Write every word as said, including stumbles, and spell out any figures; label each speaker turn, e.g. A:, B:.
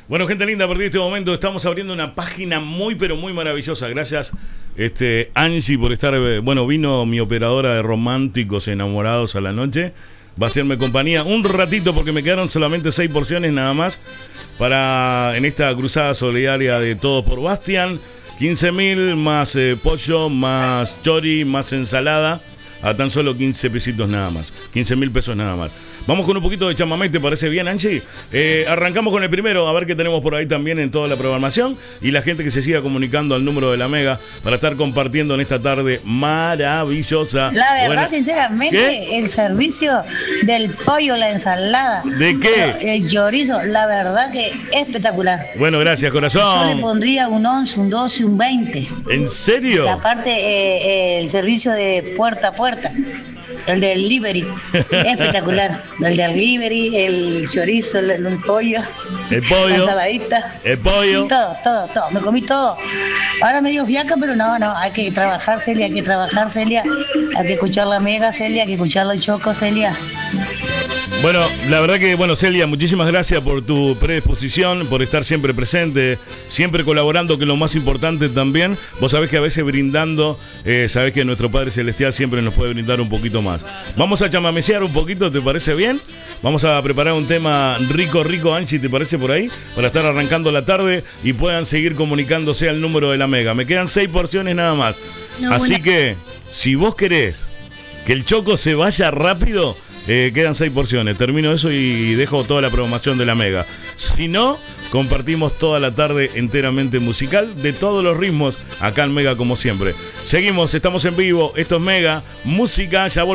A: Bueno, gente linda, a partir de este momento estamos abriendo una página muy, pero muy maravillosa. Gracias, este, Angie, por estar. Bueno, vino mi operadora de Románticos Enamorados a la noche. Va a hacerme compañía un ratito porque me quedaron solamente seis porciones nada más para en esta cruzada solidaria de Todos por Bastian. quince mil más eh, pollo, más chori, más ensalada. A tan solo quince pesitos nada más. quince mil pesos nada más. Vamos con un poquito de chamamé, ¿te parece bien, Angie? Eh, arrancamos con el primero, a ver qué tenemos por ahí también en toda la programación. Y la gente que se siga comunicando al número de la Mega para estar compartiendo en esta tarde maravillosa.
B: La verdad,
A: Buena.
B: sinceramente, ¿qué? El servicio del pollo, la ensalada.
A: ¿De qué?
B: El chorizo, la verdad que espectacular.
A: Bueno, gracias, corazón.
B: Yo le pondría un once, un doce, un veinte.
A: ¿En serio?
B: Y aparte, eh, eh, el servicio de puerta a puerta. El del delivery, espectacular. El del delivery, el chorizo, el, el pollo,
A: el pollo,
B: la ensaladita,
A: el pollo,
B: todo, todo, todo. Me comí todo. Ahora me dio fiaca, pero no, no, hay que trabajar, Celia, hay que trabajar, Celia. Hay que escuchar la Mega, Celia, hay que escuchar el Choco, Celia.
A: Bueno, la verdad que, bueno, Celia, muchísimas gracias por tu predisposición, por estar siempre presente, siempre colaborando, que es lo más importante también. Vos sabés que a veces brindando, eh, sabés que nuestro Padre Celestial siempre nos puede brindar un poquito más. Vamos a chamamecear un poquito, ¿te parece bien? Vamos a preparar un tema rico, rico, Angie, ¿te parece por ahí? Para estar arrancando la tarde y puedan seguir comunicándose al número de la Mega. Me quedan seis porciones nada más. No, Así una... que, si vos querés que el Choco se vaya rápido... Eh, quedan seis porciones, termino eso y dejo toda la programación de la Mega. Si no, compartimos toda la tarde enteramente musical de todos los ritmos acá en Mega como siempre. Seguimos, estamos en vivo, esto es Mega, música, ya volvemos.